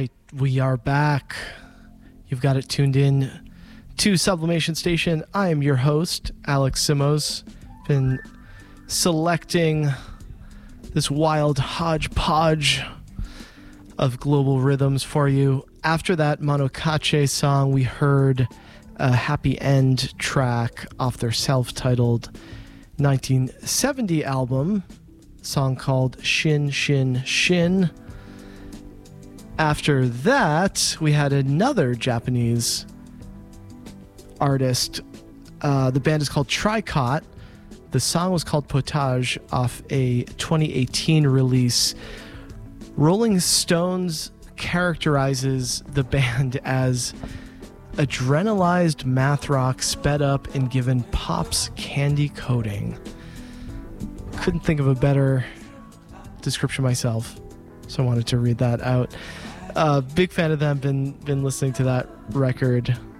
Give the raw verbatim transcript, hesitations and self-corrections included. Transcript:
right, we are back. You've got it tuned in to Sublimation Station. I am your host, Alex Simos. Been selecting this wild hodgepodge of global rhythms for you. After that Monocache song, we heard a Happy End track off their self-titled nineteen seventy album, a song called Shin Shin Shin. After that, we had another Japanese artist. Uh, the band is called Tricot. The song was called Potage off a twenty eighteen release. Rolling Stones characterizes the band as adrenalized math rock sped up and given pop's candy coating. Couldn't think of a better description myself, so I wanted to read that out. Uh, big fan of them. Been been listening to that record